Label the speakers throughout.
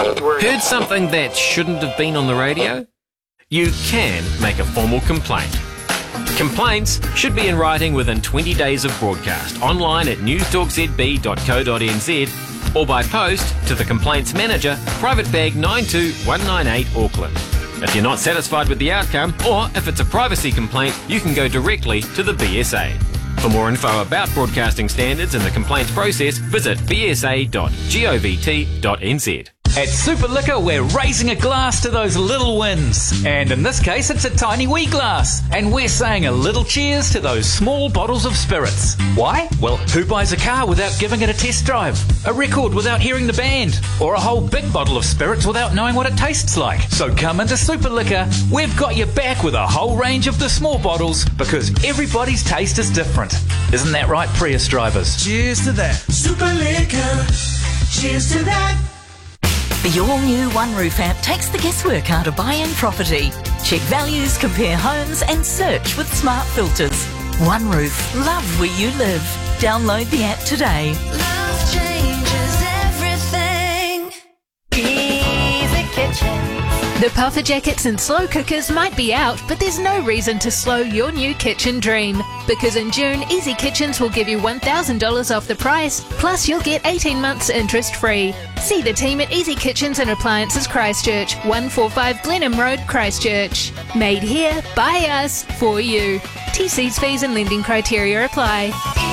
Speaker 1: Heard something that shouldn't have been on the radio? You can make a formal complaint. Complaints should be in writing within 20 days of broadcast, online at newstalkzb.co.nz or by post to the Complaints Manager, Private Bag 92198 Auckland. If you're not satisfied with the outcome, or if it's a privacy complaint, you can go directly to the BSA. For more info about broadcasting standards and the complaints process, visit bsa.govt.nz.
Speaker 2: At Super Liquor, we're raising a glass to those little wins. And in this case, it's a tiny wee glass. And we're saying a little cheers to those small bottles of spirits. Why? Well, who buys a car without giving it a test drive? A record without hearing the band? Or a whole big bottle of spirits without knowing what it tastes like? So come into Super Liquor. We've got you back with a whole range of the small bottles because everybody's taste is different. Isn't that right, Prius drivers?
Speaker 3: Cheers to that. Super Liquor. Cheers to that.
Speaker 4: The all-new One Roof app takes the guesswork out of buying property. Check values, compare homes and search with smart filters. One Roof. Love where you live. Download the app today.
Speaker 5: Love changes everything. Easy Kitchens.
Speaker 6: The puffer jackets and slow cookers might be out, but there's no reason to slow your new kitchen dream. Because in June, Easy Kitchens will give you $1,000 off the price, plus you'll get 18 months interest free. See the team at Easy Kitchens and Appliances Christchurch, 145 Glenham Road, Christchurch. Made here, by us, for you. TC's fees and lending criteria apply.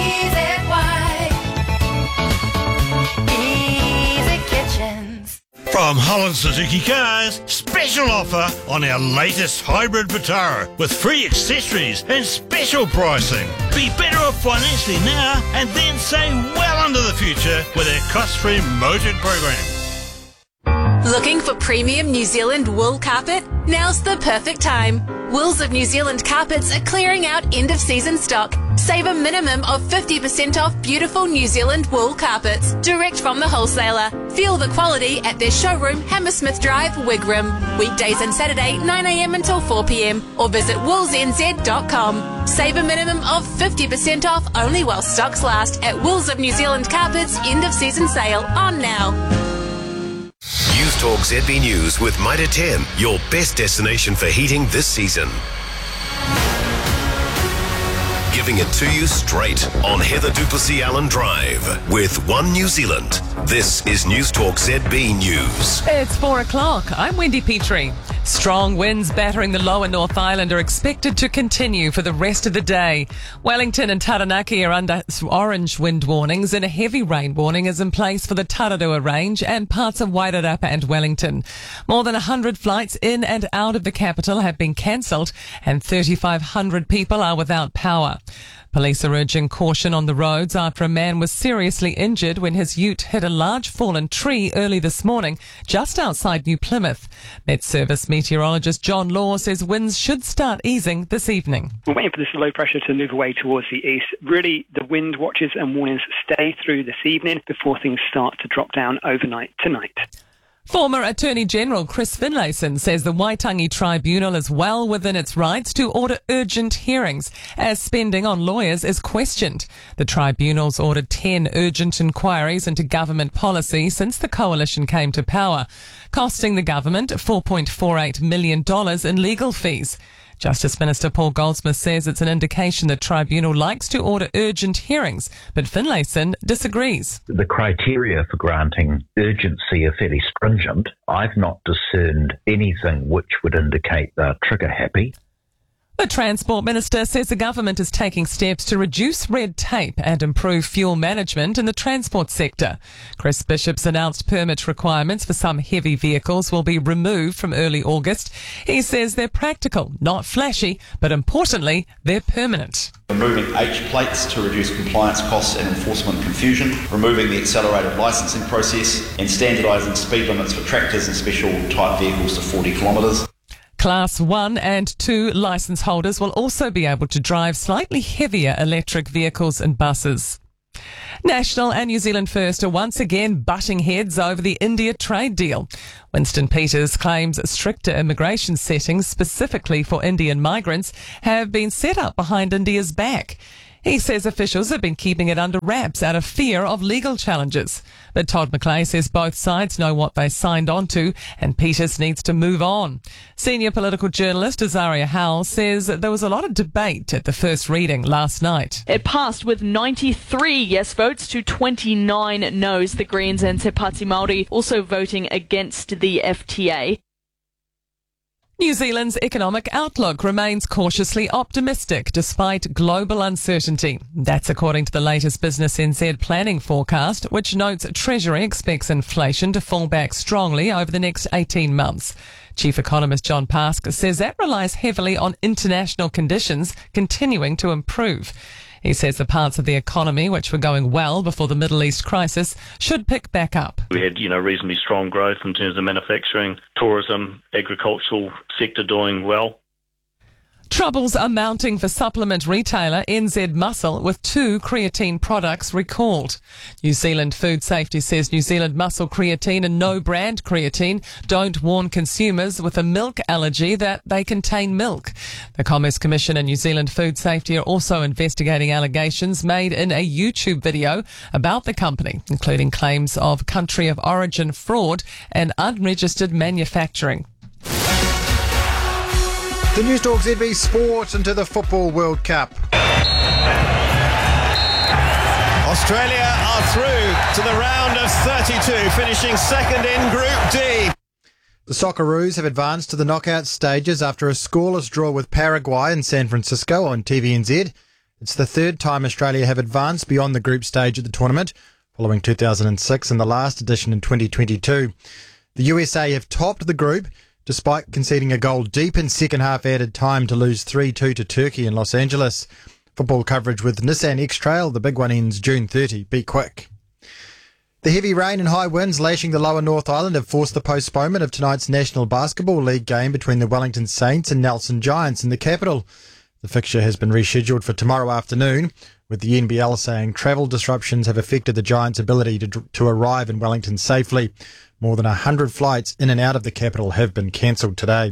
Speaker 5: Easy Kitchens.
Speaker 7: From Holland Suzuki Cars, special offer on our latest hybrid Vitara with free accessories and special pricing. Be better off financially now and then save well into the future with our cost-free motored program.
Speaker 6: Looking for premium New Zealand wool carpet? Now's the perfect time. Wools of New Zealand Carpets are clearing out end-of-season stock. Save a minimum of 50% off beautiful New Zealand wool carpets, direct from the wholesaler. Feel the quality at their showroom, Hammersmith Drive, Wigram. Weekdays and Saturday, 9am until 4pm, or visit woolsnz.com. Save a minimum of 50% off only while stocks last at Wools of New Zealand Carpets end-of-season sale on now.
Speaker 8: News Talk ZB News with Mitre 10, your best destination for heating this season. Giving it to you straight on Heather Duplessis Allen Drive with One New Zealand. This is News Talk ZB News.
Speaker 9: It's 4 o'clock. I'm Wendy Petrie. Strong winds battering the lower North Island are expected to continue for the rest of the day. Wellington and Taranaki are under orange wind warnings and a heavy rain warning is in place for the Tararua Range and parts of Wairarapa and Wellington. More than 100 flights in and out of the capital have been cancelled and 3,500 people are without power. Police are urging caution on the roads after a man was seriously injured when his ute hit a large fallen tree early this morning just outside New Plymouth. Met Service meteorologist John Law says winds should start easing this evening.
Speaker 10: We're waiting for this low pressure to move away towards the east. Really, the wind watches and warnings stay through this evening before things start to drop down overnight tonight.
Speaker 9: Former Attorney General Chris Finlayson says the Waitangi Tribunal is well within its rights to order urgent hearings as spending on lawyers is questioned. The tribunal's ordered 10 urgent inquiries into government policy since the coalition came to power, costing the government $4.48 million in legal fees. Justice Minister Paul Goldsmith says it's an indication the tribunal likes to order urgent hearings, but Finlayson disagrees.
Speaker 11: The criteria for granting urgency are fairly stringent. I've not discerned anything which would indicate they're trigger happy.
Speaker 9: The Transport Minister says the government is taking steps to reduce red tape and improve fuel management in the transport sector. Chris Bishop's announced permit requirements for some heavy vehicles will be removed from early August. He says they're practical, not flashy, but importantly, they're permanent.
Speaker 12: Removing H plates to reduce compliance costs and enforcement confusion, removing the accelerated licensing process and standardising speed limits for tractors and special type vehicles to 40 kilometres.
Speaker 9: Class 1 and 2 licence holders will also be able to drive slightly heavier electric vehicles and buses. National and New Zealand First are once again butting heads over the India trade deal. Winston Peters claims stricter immigration settings specifically for Indian migrants have been set up behind India's back. He says officials have been keeping it under wraps out of fear of legal challenges. But Todd McClay says both sides know what they signed on to and Peters needs to move on. Senior political journalist Azaria Howell says there was a lot of debate at the first reading last night.
Speaker 13: It passed with 93 yes votes to 29 no's. The Greens and Te Pāti Māori also voting against the FTA.
Speaker 9: New Zealand's economic outlook remains cautiously optimistic despite global uncertainty. That's according to the latest Business NZ planning forecast, which notes Treasury expects inflation to fall back strongly over the next 18 months. Chief Economist John Pask says that relies heavily on international conditions continuing to improve. He says the parts of the economy which were going well before the Middle East crisis should pick back up.
Speaker 14: We had, reasonably strong growth in terms of manufacturing, tourism, agricultural sector doing well.
Speaker 9: Troubles are mounting for supplement retailer NZ Muscle with 2 creatine products recalled. New Zealand Food Safety says New Zealand Muscle Creatine and No Brand Creatine don't warn consumers with a milk allergy that they contain milk. The Commerce Commission and New Zealand Food Safety are also investigating allegations made in a YouTube video about the company, including claims of country of origin fraud and unregistered manufacturing.
Speaker 15: The News Talk ZB Sport into the Football World Cup.
Speaker 16: Australia are through to the round of 32, finishing second in Group D.
Speaker 15: The Socceroos have advanced to the knockout stages after a scoreless draw with Paraguay in San Francisco on TVNZ. It's the third time Australia have advanced beyond the group stage of the tournament, following 2006 and the last edition in 2022. The USA have topped the group, despite conceding a goal deep in second half added time to lose 3-2 to Turkey in Los Angeles. Football coverage with Nissan X-Trail. The big one ends June 30. Be quick. The heavy rain and high winds lashing the lower North Island have forced the postponement of tonight's National Basketball League game between the Wellington Saints and Nelson Giants in the capital. The fixture has been rescheduled for tomorrow afternoon, with the NBL saying travel disruptions have affected the Giants' ability to arrive in Wellington safely. More than 100 flights in and out of the capital have been cancelled today.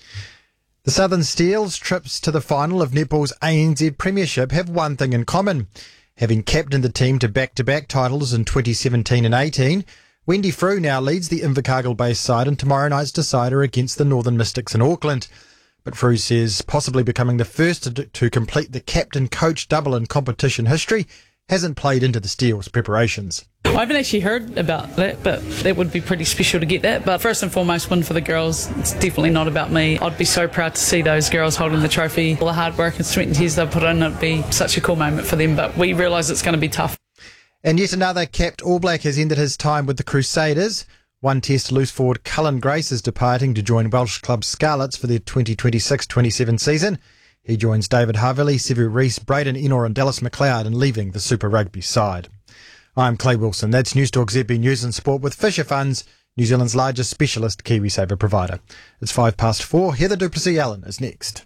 Speaker 15: The Southern Steel's trips to the final of netball's ANZ Premiership have one thing in common. Having captained the team to back-to-back titles in 2017 and 18, Wendy Frew now leads the Invercargill-based side in tomorrow night's decider against the Northern Mystics in Auckland. But Frew says possibly becoming the first to complete the captain-coach double in competition history hasn't played into the Steel's preparations.
Speaker 17: I haven't actually heard about that, but that would be pretty special to get that. But first and foremost, one for the girls. It's definitely not about me. I'd be so proud to see those girls holding the trophy. All the hard work and sweat and tears they've put in, it'd be such a cool moment for them. But we realise it's going to be tough.
Speaker 15: And yet another capped All Black has ended his time with the Crusaders. One Test loose forward Cullen Grace is departing to join Welsh club Scarlets for their 2026-27 season. He joins David Havili, Sevu Reece, Braden Enor and Dallas McLeod in leaving the Super Rugby side. I'm Clay Wilson. That's News Talk ZB News and Sport with Fisher Funds, New Zealand's largest specialist KiwiSaver provider. It's 4:05. Heather Duplessis-Allen is next.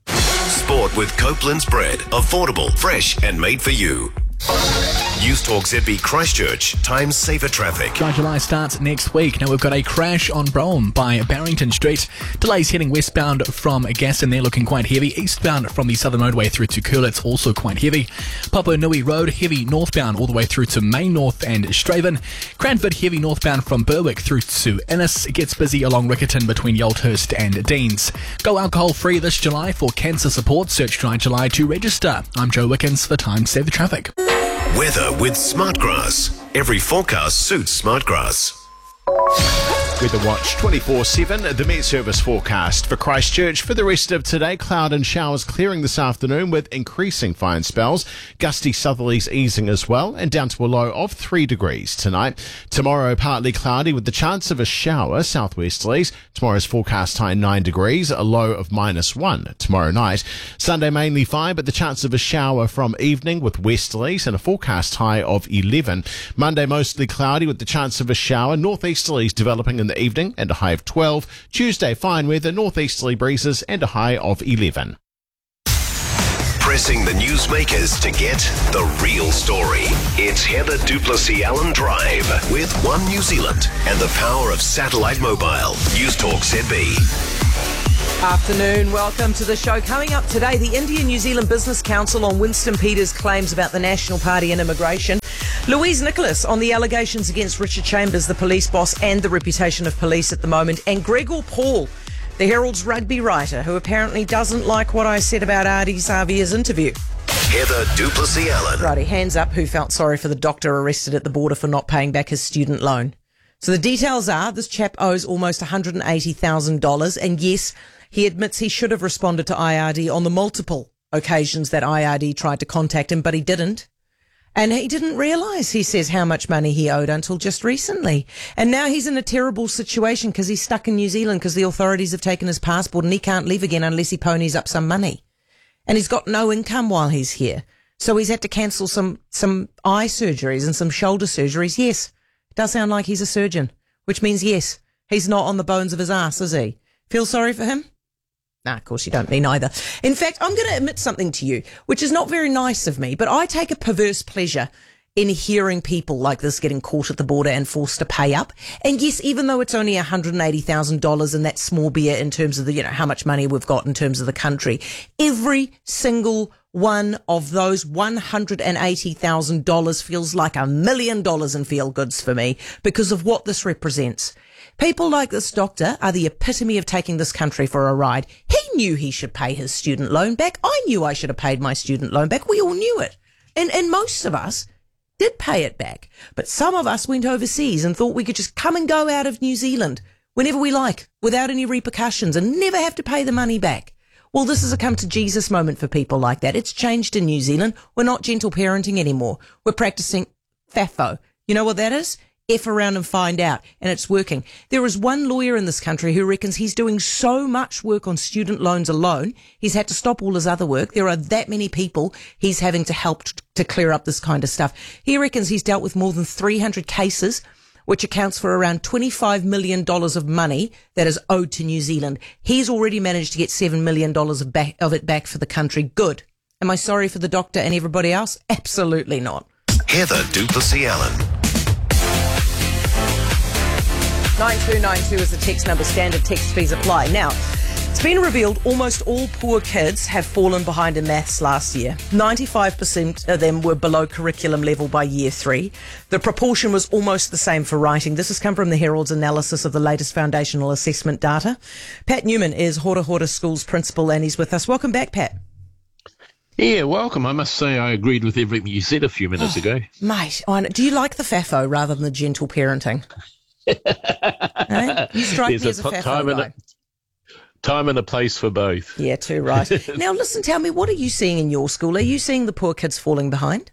Speaker 8: Sport with Copeland's bread. Affordable, fresh and made for you. News Talk ZB Christchurch. Time saver traffic.
Speaker 18: Dry July starts next week. Now we've got a crash on Brougham by Barrington Street. Delays heading westbound from Gaston. They're looking quite heavy. Eastbound from the Southern Roadway through to Curlet's also quite heavy. Papua Nui Road heavy northbound all the way through to Main North and Straven. Cranford heavy northbound from Berwick through to Innis. It gets busy along Riccarton between Yaldhurst and Deans. Go alcohol free this July for cancer support. Search Dry July to register. I'm Joe Wickens for Time Saver Traffic.
Speaker 8: Weather with Smartgrass. Every forecast suits Smartgrass.
Speaker 19: Weather Watch 24/7, the Met Service forecast for Christchurch for the rest of today. Cloud and showers clearing this afternoon with increasing fine spells. Gusty southerlies easing as well, and down to a low of 3 degrees tonight. Tomorrow partly cloudy with the chance of a shower, southwesterlies. Tomorrow's forecast high 9 degrees, a low of -1 tomorrow night. Sunday mainly fine, but the chance of a shower from evening with westerlies and a forecast high of 11. Monday mostly cloudy with the chance of a shower, northeasterlies developing in the evening and a high of 12. Tuesday fine weather, northeasterly breezes and a high of 11.
Speaker 8: Pressing the newsmakers to get the real story. It's Heather Duplessis-Allen Drive with One New Zealand and the power of satellite mobile. News Talk ZB.
Speaker 20: Afternoon, welcome to the show. Coming up today, the India-New Zealand Business Council on Winston Peters' claims about the National Party and immigration. Louise Nicholas on the allegations against Richard Chambers, the police boss, and the reputation of police at the moment. And Gregor Paul, the Herald's rugby writer, who apparently doesn't like what I said about Ardie Savea's interview.
Speaker 8: Heather Duplessis Allen.
Speaker 20: Righty, hands up who felt sorry for the doctor arrested at the border for not paying back his student loan. So the details are, this chap owes almost $180,000, and yes, he admits he should have responded to IRD on the multiple occasions that IRD tried to contact him, but he didn't. And he didn't realise, he says, how much money he owed until just recently. And now he's in a terrible situation because he's stuck in New Zealand because the authorities have taken his passport and he can't leave again unless he ponies up some money. And he's got no income while he's here. So he's had to cancel some eye surgeries and some shoulder surgeries. Yes, it does sound like he's a surgeon, which means, yes, he's not on the bones of his ass, is he? Feel sorry for him? Nah, of course you don't, me neither. In fact, I'm going to admit something to you, which is not very nice of me, but I take a perverse pleasure in hearing people like this getting caught at the border and forced to pay up. And yes, even though it's only $180,000 and that's small beer in terms of the, how much money we've got in terms of the country, every single one of those $180,000 feels like $1 million in feel goods for me because of what this represents. People like this doctor are the epitome of taking this country for a ride. He knew he should pay his student loan back. I knew I should have paid my student loan back. We all knew it. And most of us did pay it back. But some of us went overseas and thought we could just come and go out of New Zealand whenever we like, without any repercussions, and never have to pay the money back. Well, this is a come to Jesus moment for people like that. It's changed in New Zealand. We're not gentle parenting anymore. We're practicing FAFO. You know what that is? F around and find out, and it's working. There is one lawyer in this country who reckons he's doing so much work on student loans alone, he's had to stop all his other work. There are that many people he's having to help to clear up this kind of stuff. He reckons he's dealt with more than 300 cases, which accounts for around $25 million of money that is owed to New Zealand. He's already managed to get $7 million of it back for the country. Good. Am I sorry for the doctor and everybody else? Absolutely not.
Speaker 8: Heather Duplessis Allen.
Speaker 20: 9292 is the text number. Standard text fees apply. Now, it's been revealed almost all poor kids have fallen behind in maths last year. 95% of them were below curriculum level by year 3. The proportion was almost the same for writing. This has come from the Herald's analysis of the latest foundational assessment data. Pat Newman is Hora Hora School's principal and he's with us. Welcome back, Pat.
Speaker 21: Yeah, welcome. I must say I agreed with everything you said a few minutes ago.
Speaker 20: Mate, do you like the FAFO rather than the gentle parenting? You strike me as a FAFO guy.
Speaker 21: Time and a place for both.
Speaker 20: Yeah, too right. Now, listen, tell me, what are you seeing in your school? Are you seeing the poor kids falling behind?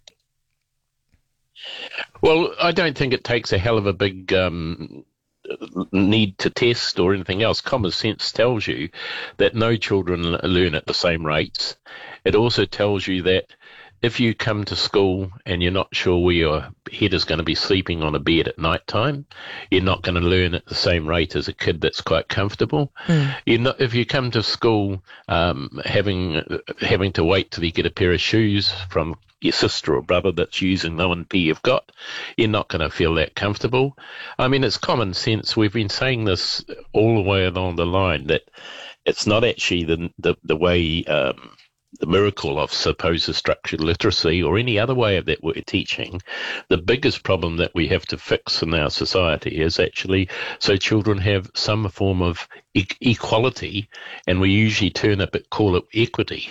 Speaker 21: Well, I don't think it takes a hell of a big need to test or anything else. Common sense tells you that no children learn at the same rates. It also tells you that if you come to school and you're not sure where your head is going to be sleeping on a bed at night time, you're not going to learn at the same rate as a kid that's quite comfortable. If you come to school having to wait till you get a pair of shoes from your sister or brother that's using the one pair you've got, you're not going to feel that comfortable. I mean, it's common sense. We've been saying this all the way along the line, that it's not actually the way the miracle of supposed structured literacy or any other way of that we're teaching. The biggest problem that we have to fix in our society is actually so children have some form of equality, and we usually call it equity.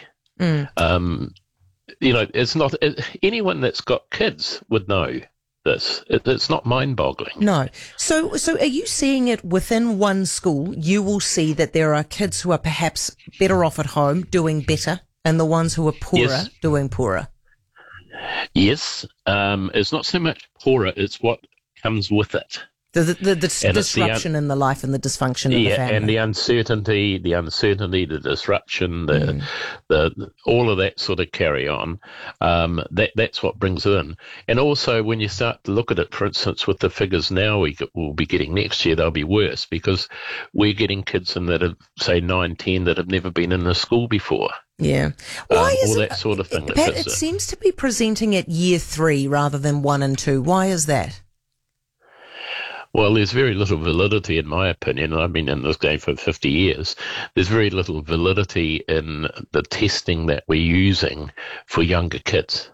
Speaker 21: It's not, anyone that's got kids would know this. It's not mind-boggling.
Speaker 20: No. So are you seeing it within one school? You will see that there are kids who are perhaps better off at home doing better, and the ones who are poorer doing poorer.
Speaker 21: Yes. It's not so much poorer, it's what comes with it.
Speaker 20: The disruption in the life and the dysfunction in the family.
Speaker 21: Yeah, and the uncertainty, the disruption, the all of that sort of carry on. That's what brings it in. And also, when you start to look at it, for instance, with the figures now we'll be getting next year, they'll be worse because we're getting kids in that are, say, 9, 10 that have never been in a school before.
Speaker 20: Yeah. Why is
Speaker 21: all that sort of thing.
Speaker 20: Pat, it seems to be presenting at year 3 rather than 1 and 2. Why is that?
Speaker 21: Well, there's very little validity, in my opinion, and I've been in this game for 50 years. There's very little validity in the testing that we're using for younger kids.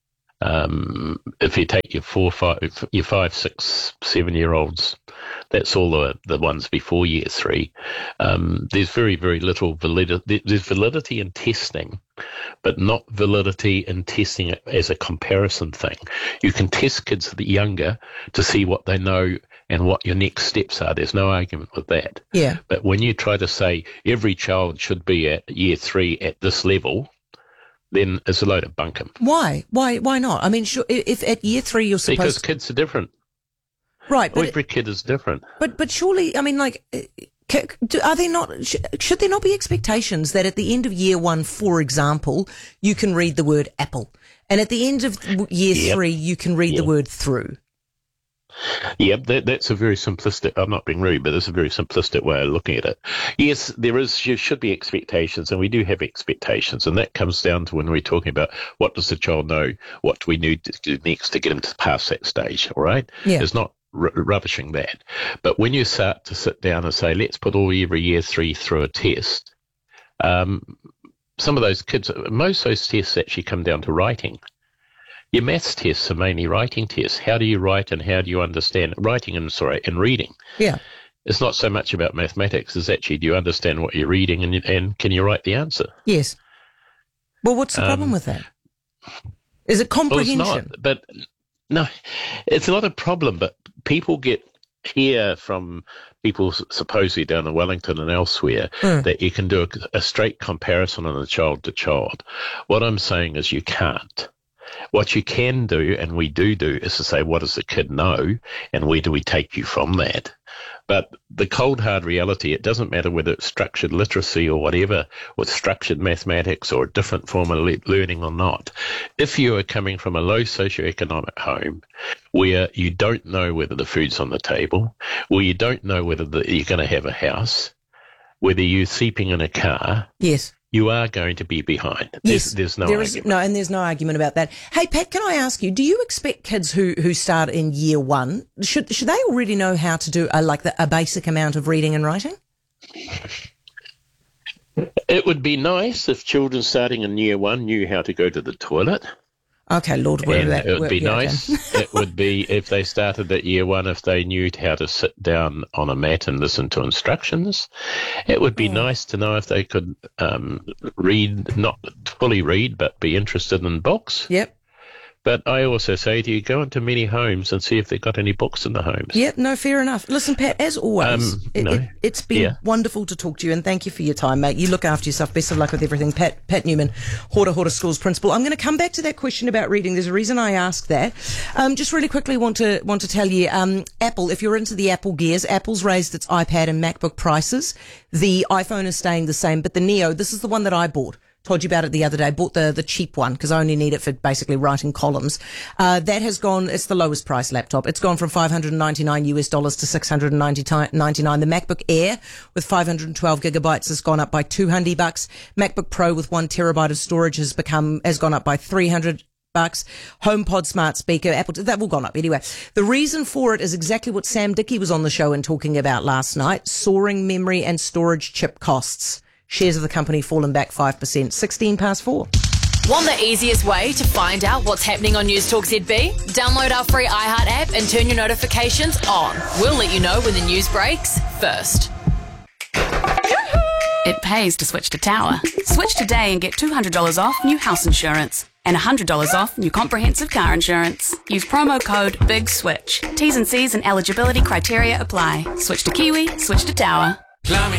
Speaker 21: If you take your 5, 6, 7-year-olds, that's all the ones before year 3. There's very, very little validity. There's validity in testing, but not validity in testing it as a comparison thing. You can test kids that are younger to see what they know and what your next steps are. There's no argument with that.
Speaker 20: Yeah.
Speaker 21: But when you try to say every child should be at year 3 at this level, then it's a load of bunkum.
Speaker 20: Why? Why not? I mean, sure, if at year 3 you're supposed
Speaker 21: because kids are different.
Speaker 20: Right. But
Speaker 21: every kid is different.
Speaker 20: But surely, I mean, like, are there not? Should there not be expectations that at the end of year 1, for example, you can read the word apple, and at the end of year 3 you can read the word through?
Speaker 21: Yeah, that's a very simplistic, I'm not being rude, but it's a very simplistic way of looking at it. Yes, there should be expectations, and we do have expectations, and that comes down to when we're talking about what does the child know, what do we need to do next to get them to pass that stage, all right?
Speaker 20: Yeah.
Speaker 21: It's not rubbishing that. But when you start to sit down and say, let's put every year 3 through a test, some of those kids, most of those tests actually come down to writing. Your maths tests are mainly writing tests. How do you write and how do you understand writing and reading?
Speaker 20: Yeah.
Speaker 21: It's not so much about mathematics. It's actually, do you understand what you're reading and can you write the answer?
Speaker 20: Yes. Well, what's the problem with that? Is it comprehension?
Speaker 21: Well, it's not, but no, it's not a problem, but people hear from people supposedly down in Wellington and elsewhere that you can do a straight comparison on a child to child. What I'm saying is you can't. What you can do, and we do is to say, what does the kid know, and where do we take you from that? But the cold, hard reality, it doesn't matter whether it's structured literacy or whatever, or structured mathematics or a different form of learning or not. If you are coming from a low socioeconomic home where you don't know whether the food's on the table, where you don't know whether you're going to have a house, whether you're sleeping in a car,
Speaker 20: yes,
Speaker 21: you are going to be behind.
Speaker 20: Yes,
Speaker 21: there's no
Speaker 20: argument. And there's no argument about that. Hey, Pat, can I ask you, do you expect kids who start in year 1, should they already know how to do a basic amount of reading and writing?
Speaker 21: It would be nice if children starting in year 1 knew how to go to the toilet.
Speaker 20: Okay, Lord,
Speaker 21: it would be nice. It would be if they started at year 1, if they knew how to sit down on a mat and listen to instructions. It would be nice to know if they could read, not fully read, but be interested in books.
Speaker 20: Yep.
Speaker 21: But I also say to you, go into many homes and see if they've got any books in the homes.
Speaker 20: Yeah, no, fair enough. Listen, Pat, as always, it's been wonderful to talk to you, and thank you for your time, mate. You look after yourself. Best of luck with everything. Pat Newman, Horta Schools Principal. I'm going to come back to that question about reading. There's a reason I asked that. Just really quickly want to tell you, Apple, if you're into the Apple gears, Apple's raised its iPad and MacBook prices. The iPhone is staying the same, but the Neo, this is the one that I bought. Told you about it the other day. Bought the cheap one because I only need it for basically writing columns. That has gone, it's the lowest price laptop. It's gone from $599 to $699. The MacBook Air with 512 gigabytes has gone up by $200. MacBook Pro with 1 terabyte of storage has gone up by $300. HomePod smart speaker, Apple, that all gone up anyway. The reason for it is exactly what Sam Dickey was on the show and talking about last night: soaring memory and storage chip costs. Shares of the company fallen back 5%. 16 past 4.
Speaker 1: Want the easiest way to find out what's happening on News Talk ZB? Download our free iHeart app and turn your notifications on. We'll let you know when the news breaks first.
Speaker 22: It pays to switch to Tower. Switch today and get $200 off new house insurance and $100 off new comprehensive car insurance. Use promo code BIGSWITCH. T's and C's and eligibility criteria apply. Switch to Kiwi, switch to Tower.
Speaker 3: Plummy